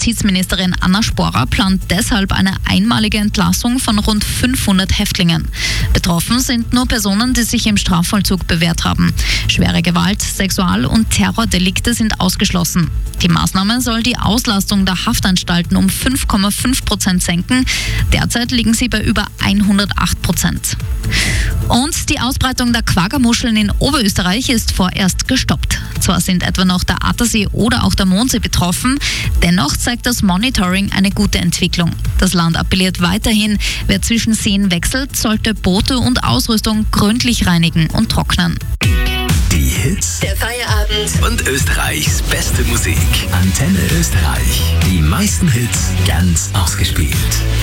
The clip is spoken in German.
Justizministerin Anna Sporer plant deshalb eine einmalige Entlassung von rund 500 Häftlingen. Betroffen sind nur Personen, die sich im Strafvollzug bewährt haben. Schwere Gewalt, Sexual- und Terrordelikte sind ausgeschlossen. Die Maßnahme soll die Auslastung der Haftanstalten um 5,5% senken. Derzeit liegen sie bei über 108%. Und die Ausbreitung der Quaggermuscheln in Oberösterreich ist vorerst gestoppt. Zwar sind etwa noch der Attersee oder auch der Mondsee betroffen, dennoch zeigt das Monitoring eine gute Entwicklung. Das Land appelliert weiterhin, wer zwischen Seen wechselt, sollte Boote und Ausrüstung gründlich reinigen und trocknen. Die Hits Der Feierabend. und Österreichs beste Musik. Antenne Österreich. Die meisten Hits ganz ausgespielt.